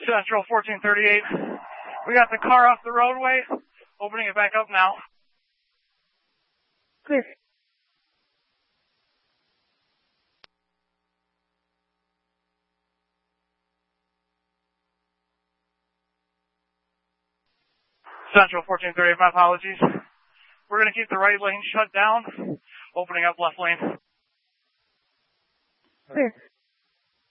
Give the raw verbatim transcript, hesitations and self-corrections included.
Central fourteen thirty-eight. We got the car off the roadway. Opening it back up now. Clear. Central fourteen thirty-eight, my apologies. We're going to keep the right lane shut down. Opening up left lane. Clear.